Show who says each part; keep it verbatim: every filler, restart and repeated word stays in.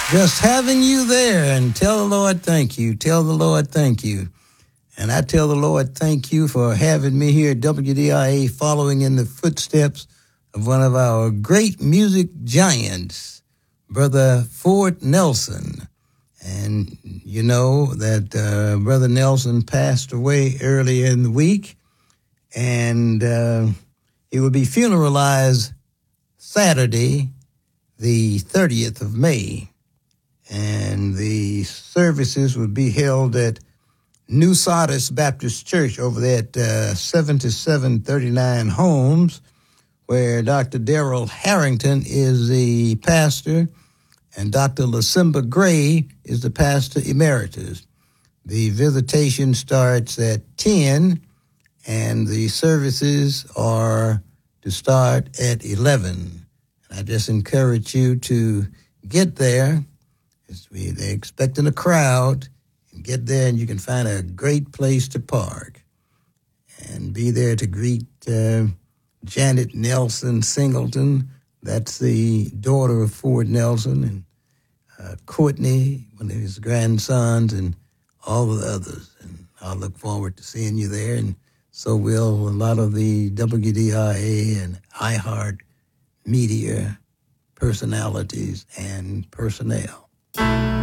Speaker 1: Just having you there and tell the Lord thank you. Tell the Lord thank you. And I tell the Lord thank you for having me here at W D I A, following in the footsteps of one of our great music giants, Brother Ford Nelson. And you know that uh, Brother Nelson passed away earlier in the week, and uh, he will be funeralized Saturday, the thirtieth of May. And the services would be held at New Sardis Baptist Church over there at uh, seventy-seven thirty-nine Holmes, where Doctor Darrell Harrington is the pastor, and Doctor Lasimba Gray is the pastor emeritus. The visitation starts at ten, and the services are to start at eleven. And I just encourage you to get there. They're expecting a crowd. Get there, and you can find a great place to park and be there to greet uh, Janet Nelson Singleton. That's the daughter of Ford Nelson, and uh, Courtney, one of his grandsons, and all the others. And I'll look forward to seeing you there, and so will a lot of the W D I A and iHeart Media personalities and personnel.